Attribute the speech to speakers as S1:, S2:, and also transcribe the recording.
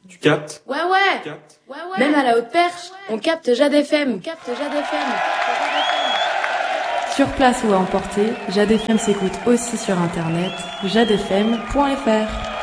S1: Tu captes?
S2: Ouais. Même à la haute perche, on capte Jade FM.
S3: Sur place ou à emporter, Jade FM s'écoute aussi sur internet, jadefm.fr.